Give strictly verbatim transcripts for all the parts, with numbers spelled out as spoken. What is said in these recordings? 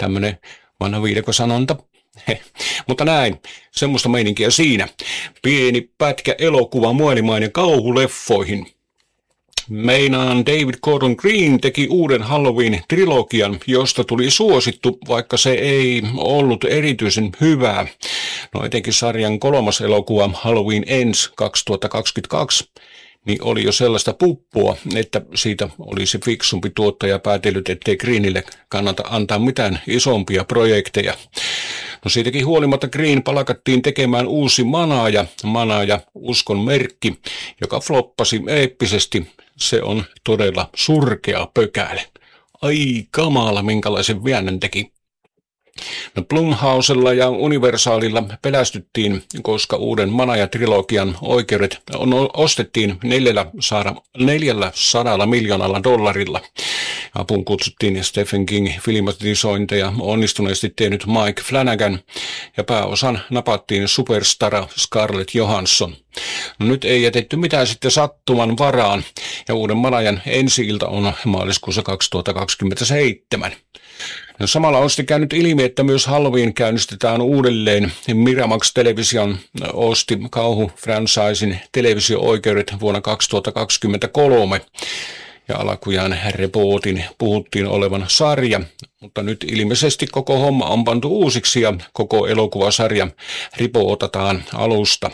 tämmönen vanha viidekosanonta. Mutta näin, semmoista meininkiä siinä. Pieni pätkä elokuva maailmainen kauhuleffoihin. Meinaan David Gordon Green teki uuden Halloween-trilogian, josta tuli suosittu, vaikka se ei ollut erityisen hyvää. No etenkin sarjan kolmas elokuva Halloween Ends kaksituhattakaksikymmentäkaksi niin oli jo sellaista puppua, että siitä olisi fiksumpi tuottaja päätellyt, ettei Greenille kannata antaa mitään isompia projekteja. No siitäkin huolimatta Green palkattiin tekemään uusi manaaja, manaaja uskon merkki, joka floppasi eeppisesti. Se on todella surkea pökäle. Ai kamala, minkälaisen väännön teki. No Blumhousella ja Universalilla pelästyttiin, koska uuden Manaaja-trilogian oikeudet ostettiin neljälläsadalla miljoonalla dollarilla. Apuun kutsuttiin Stephen King filmatisointeja onnistuneesti tehnyt Mike Flanagan ja pääosan napattiin superstara Scarlett Johansson. No nyt ei jätetty mitään sitten sattuman varaan ja uuden Manaajan ensi-ilta on maaliskuussa kaksituhattakaksikymmentäseitsemän. No samalla on sitten käynyt ilmi, että myös Halloween käynnistetään uudelleen. Miramax Television osti kauhu-franchisin televisio-oikeudet vuonna kaksituhattakaksikymmentäkolme. Ja alkujaan rebootin puhuttiin olevan sarja, mutta nyt ilmeisesti koko homma on pantu uusiksi ja koko elokuvasarja rebootataan alusta.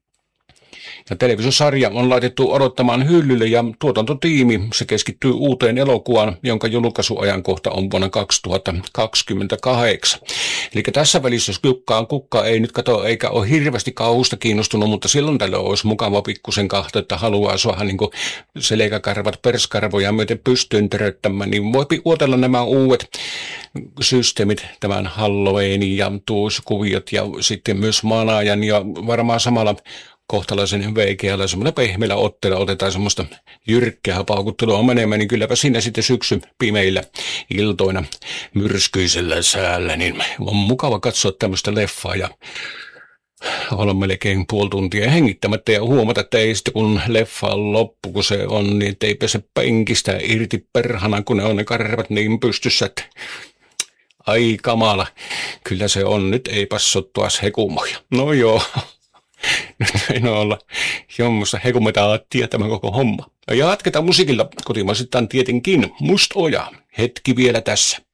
Ja televisiosarja on laitettu odottamaan hyllylle ja tuotantotiimi se keskittyy uuteen elokuvaan, jonka julkaisuajankohta on vuonna kaksituhattakaksikymmentäkahdeksan. Eli tässä välissä, jos kukkaan kukka ei nyt katso eikä ole hirveästi kauhusta kiinnostunut, mutta silloin tällöin olisi mukava pikkusen kahto, että haluaa saada niin selkäkarvat perskarvoja myöten pystyyn töröttämään, niin voi uotella nämä uudet systeemit, tämän Halloweenin ja tuuskuviot ja sitten myös Manaajan ja varmaan samalla kohtalaisen veikeällä, semmoinen pehmeällä otteella otetaan semmoista jyrkkää paukuttelua menemään, niin kylläpä siinä sitten syksyn pimeillä iltoina myrskyisellä säällä, niin on mukava katsoa tämmöistä leffaa ja olla melkein puoli tuntia hengittämättä ja huomata, että ei sitten kun leffa on loppu, kun se on, niin ei pääse penkistä irti perhana, kun ne on ne karvat niin pystyssä, että ai kamala, kyllä se on, nyt ei passottua hekumoja. No joo. Nyt ei olla jommoista hekumetaattia tämä koko homma. Ja jatketaan musiikilla kotimaisittain tietenkin Mustoja. Hetki vielä tässä.